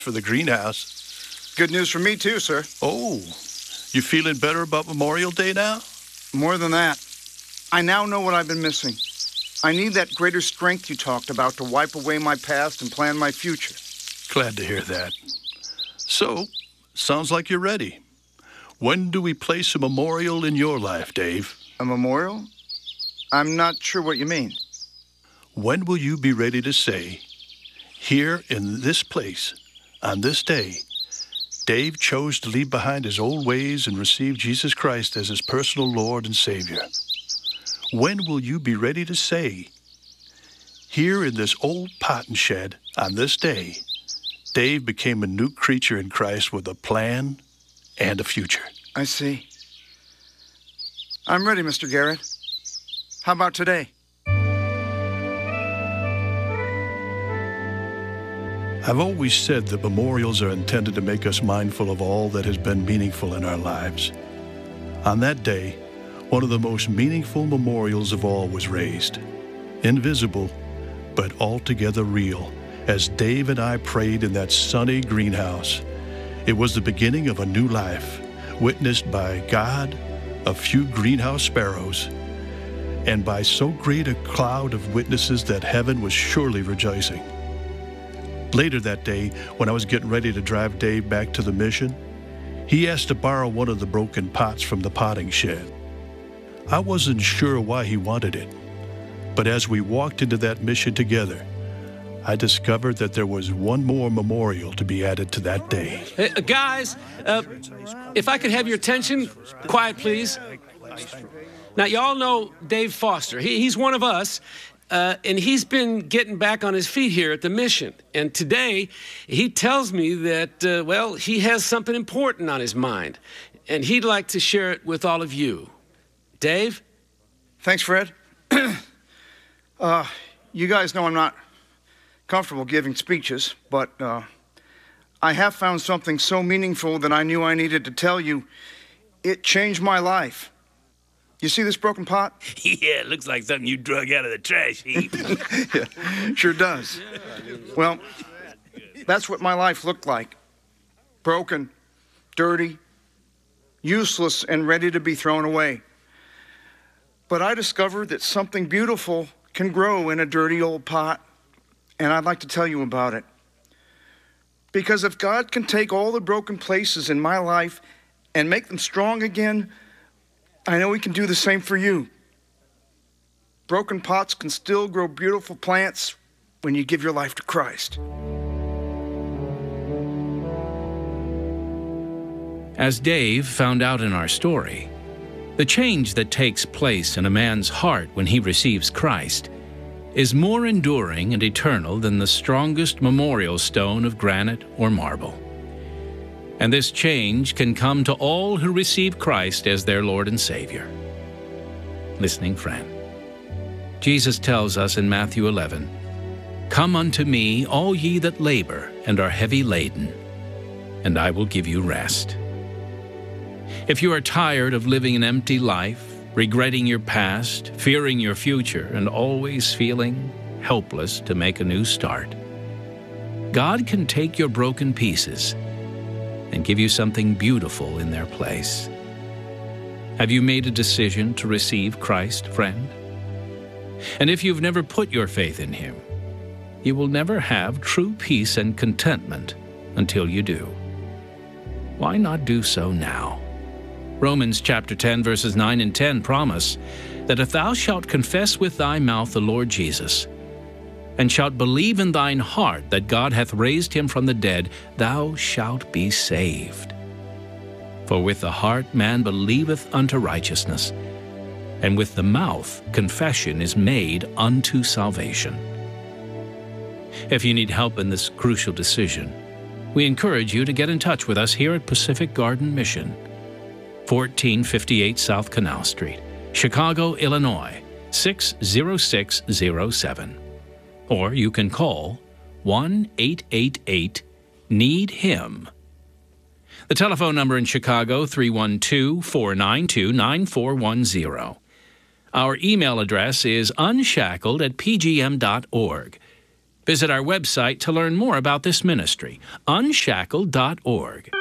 for the greenhouse. Good news for me too, sir. Oh, you feeling better about Memorial Day now? More than that, I now know what I've been missing. I need that greater strength you talked about to wipe away my past and plan my future. Glad to hear that. So, sounds like you're ready. When do we place a memorial in your life, Dave? A memorial? I'm not sure what you mean. When will you be ready to say, here in this place, on this day, Dave chose to leave behind his old ways and receive Jesus Christ as his personal Lord and Savior? When will you be ready to say, here in this old potting shed, on this day, Dave became a new creature in Christ with a plan and a future? I see. I'm ready, Mr. Garrett. How about today? I've always said that memorials are intended to make us mindful of all that has been meaningful in our lives. On that day, one of the most meaningful memorials of all was raised. Invisible, but altogether real, as Dave and I prayed in that sunny greenhouse. It was the beginning of a new life, witnessed by God, a few greenhouse sparrows, and by so great a cloud of witnesses that heaven was surely rejoicing. Later that day, when I was getting ready to drive Dave back to the mission, he asked to borrow one of the broken pots from the potting shed. I wasn't sure why he wanted it, but as we walked into that mission together, I discovered that there was one more memorial to be added to that day. Hey, guys, if I could have your attention, quiet, please. Now, y'all know Dave Foster. He's one of us. And he's been getting back on his feet here at the mission. And today, he tells me that, well, he has something important on his mind. And he'd like to share it with all of you. Dave? Thanks, Fred. You guys know I'm not comfortable giving speeches, but I have found something so meaningful that I knew I needed to tell you. It changed my life. You see this broken pot? Yeah, it looks like something you drug out of the trash heap. Yeah, sure does. Well, that's what my life looked like. Broken, dirty, useless, and ready to be thrown away. But I discovered that something beautiful can grow in a dirty old pot, and I'd like to tell you about it. Because if God can take all the broken places in my life and make them strong again, I know he can do the same for you. Broken pots can still grow beautiful plants when you give your life to Christ. As Dave found out in our story, the change that takes place in a man's heart when he receives Christ is more enduring and eternal than the strongest memorial stone of granite or marble. And this change can come to all who receive Christ as their Lord and Savior. Listening friend, Jesus tells us in Matthew 11, "Come unto me, all ye that labor and are heavy laden, and I will give you rest." If you are tired of living an empty life, regretting your past, fearing your future, and always feeling helpless to make a new start, God can take your broken pieces and give you something beautiful in their place. Have you made a decision to receive Christ, friend? And if you've never put your faith in Him, you will never have true peace and contentment until you do. Why not do so now? Romans chapter 10, verses 9 and 10 promise that if thou shalt confess with thy mouth the Lord Jesus, and shalt believe in thine heart that God hath raised him from the dead, thou shalt be saved. For with the heart man believeth unto righteousness, and with the mouth confession is made unto salvation. If you need help in this crucial decision, we encourage you to get in touch with us here at Pacific Garden Mission, 1458 South Canal Street, Chicago, Illinois, 60607. Or you can call 1-888-NEED-HIM. The telephone number in Chicago, 312-492-9410. Our email address is unshackled@pgm.org. Visit our website to learn more about this ministry, unshackled.org.